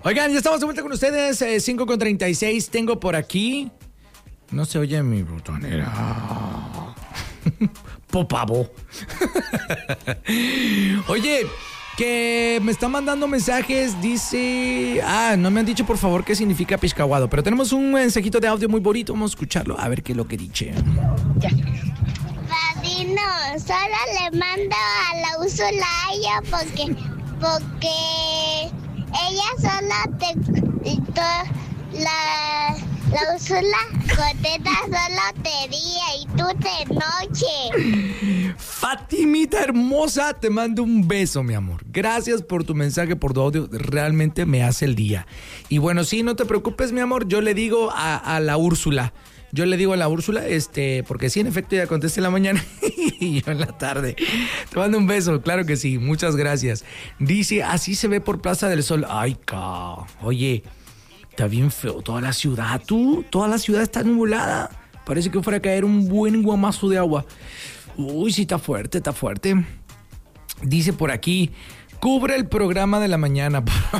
Oigan, ya estamos de vuelta con ustedes, 5:36. Tengo por aquí... No se oye mi botonera. Popavo. Oye, que me está mandando mensajes, dice... no me han dicho por favor qué significa piscaguado, pero tenemos un mensajito de audio muy bonito, vamos a escucharlo, a ver qué es lo que dice. Ya. Padrino, solo le mando a la Úrsula a ella porque ella solo la Úrsula contenta solo de día y tú de noche. Fatimita hermosa, te mando un beso, mi amor. Gracias por tu mensaje, por tu audio. Realmente me hace el día. Y bueno, sí, no te preocupes, mi amor. Yo le digo a la Úrsula. Porque sí, en efecto, ya contesté en la mañana y yo en la tarde. Te mando un beso, claro que sí. Muchas gracias. Dice, así se ve por Plaza del Sol. Ay, oye, está bien feo toda la ciudad. Toda la ciudad está nublada. Parece que fuera a caer un buen guamazo de agua. Uy, sí, está fuerte. Dice por aquí, cubre el programa de la mañana, por